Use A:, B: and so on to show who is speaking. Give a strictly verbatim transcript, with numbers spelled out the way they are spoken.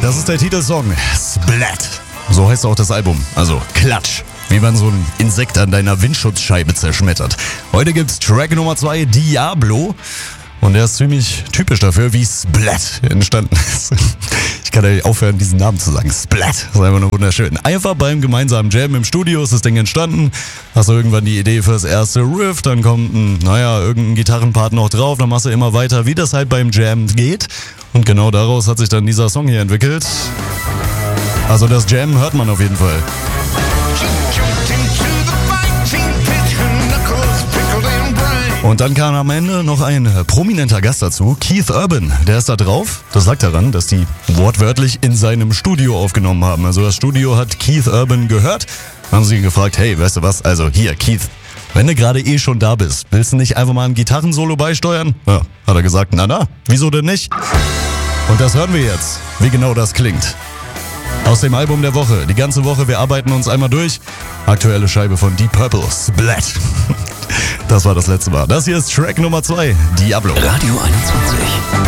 A: das ist der Titelsong. Splat. So heißt auch das Album. Also Klatsch. Wie man so ein Insekt an deiner Windschutzscheibe zerschmettert. Heute gibt's Track Nummer zwei, Diablo. Und der ist ziemlich typisch dafür, wie Splat entstanden ist. Ich kann ja nicht aufhören, diesen Namen zu sagen. Splat. Das ist einfach nur wunderschön. Einfach beim gemeinsamen Jam im Studio ist das Ding entstanden. Hast du irgendwann die Idee fürs erste Riff, dann kommt ein, naja, irgendein Gitarrenpart noch drauf, dann machst du immer weiter, wie das halt beim Jam geht. Und genau daraus hat sich dann dieser Song hier entwickelt. Also das Jam hört man auf jeden Fall. Und dann kam am Ende noch ein prominenter Gast dazu, Keith Urban. Der ist da drauf. Das lag daran, dass die wortwörtlich in seinem Studio aufgenommen haben. Also das Studio hat Keith Urban gehört. Dann haben sie ihn gefragt, hey, weißt du was, also hier, Keith, wenn du gerade eh schon da bist, willst du nicht einfach mal ein Gitarrensolo beisteuern? Ja, hat er gesagt, na na, wieso denn nicht? Und das hören wir jetzt, wie genau das klingt. Aus dem Album der Woche, die ganze Woche, wir arbeiten uns einmal durch. Aktuelle Scheibe von Deep Purple, Splat. Das war das letzte Mal. Das hier ist Track Nummer zwei, Diablo.
B: Radio einundzwanzig.